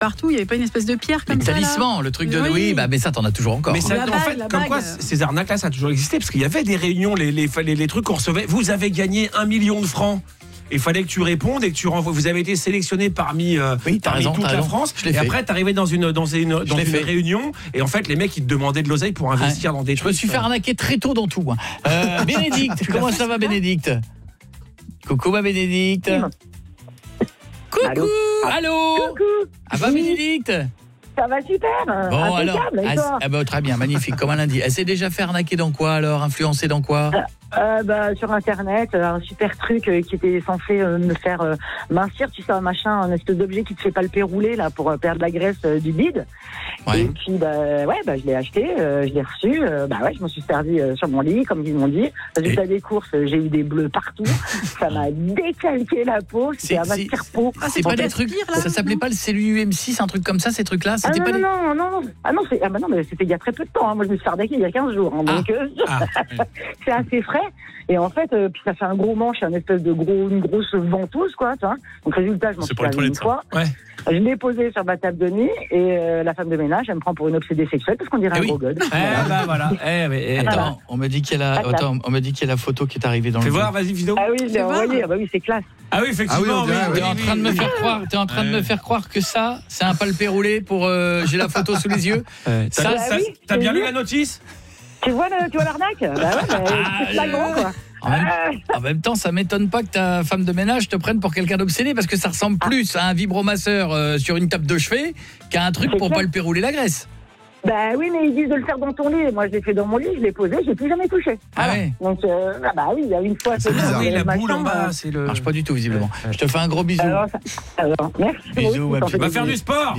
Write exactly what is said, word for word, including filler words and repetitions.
partout, il n'y avait pas une espèce de pierre comme le ça. talisman, là le truc de oui. oui, bah mais ça t'en as toujours encore. Mais ça, La en bague, fait, la comme bague. quoi, ces arnaques-là, ça a toujours existé parce qu'il y avait des réunions, les, les, les, les trucs qu'on recevait. Vous avez gagné un million de francs. Il fallait que tu répondes et que tu renvoies. Vous avez été sélectionné parmi, euh, Oui, t'as parmi raison, toute t'as la raison. France. Je l'ai Et fait. après, t'arrivais dans une dans une dans l'ai une fait. réunion et en fait, les mecs ils te demandaient de l'oseille pour investir dans des Je trucs. me suis fait arnaquer très tôt dans tout. Moi. Euh, Bénédicte, comment ça va, Bénédicte? Coucou, ma Bénédicte. Coucou, Allô. allô. Coucou. Ah bah, Bénédicte. Ça va super. Bon alors, Impeccable, et ah, toi ah bah, très bien, magnifique, comme un lundi. Elle s'est déjà fait arnaquer dans quoi alors? Influencer dans quoi? euh, bah, Sur internet, euh, un super truc euh, qui était censé euh, me faire euh, mincir, tu sais, un machin, un espèce d'objet qui te fait palper rouler là pour euh, perdre la graisse euh, du bide. Ouais. Et puis bah ouais, bah je l'ai acheté, euh, je l'ai reçu, euh, bah ouais, je m'en suis servi euh, sur mon lit comme ils m'ont dit. Résultat des courses, euh, j'ai eu des bleus partout, ça m'a décalqué la peau, c'était un C'est- vampire peau. Ah, c'est En pas des fait, trucs, pire, là, ça s'appelait non pas le C L U M six, un truc comme ça, ces trucs-là? Ah C'était non, pas non, des... non, non, non, ah non, c'est, ah bah non, mais c'était il y a très peu de temps. Hein. Moi, je me suis fait arnaquer il y a quinze jours. Hein, donc, euh, Ah. c'est assez frais. Et en fait, euh, puis ça fait un gros manche, un espèce de gros, une grosse ventouse, quoi. Tu vois. Donc, résultat, je m'en C'est suis pour les servi une toilettes, ça. fois. Ouais. Je l'ai posé sur ma table de nuit et euh, la femme de ménage, elle me prend pour une obsédée sexuelle parce qu'on dirait Eh un oui. gros god. Eh bah voilà. Eh, mais, eh, Voilà. Attends, on me dit qu'il y a la... Attends. Attends, on me dit qu'il y a la photo qui est arrivée dans Fais le... voir, vas-y, vidéo. Ah oui, je l'ai C'est vrai. envoyé. Ah bah oui, c'est classe. Ah oui, effectivement. Ah oui, on dirait, oui, T'es en oui, train de me oui. faire croire, t'es en train de me Ouais. faire croire que ça, c'est un palpé roulé pour. euh, J'ai la photo sous les yeux. Euh, Ça, T'as ça- t'as- oui, t'as bien c'est lu lui. la notice? Tu vois, le, tu vois l'arnaque? Bah ouais, bah, Ah, c'est flagrant, quoi. En même, Ah. en même temps, ça m'étonne pas que ta femme de ménage te prenne pour quelqu'un d'obsédé parce que ça ressemble plus à un vibromasseur euh, sur une table de chevet qu'à un truc C'est pour clair. palper rouler la graisse. Bah oui, mais ils disent de le faire dans ton lit. Moi, je l'ai fait dans mon lit, je l'ai posé, j'ai plus jamais touché. Ah ouais. Donc, euh, ah bah oui, il y a une fois. C'est bizarre. Ah oui, la le boule en machin, bas, euh, c'est le. Marche pas du tout visiblement. Je te fais un gros bisou. Alors, ça- alors, merci. Bisous, Oui, ma t'en petite- fais Va des faire du sport.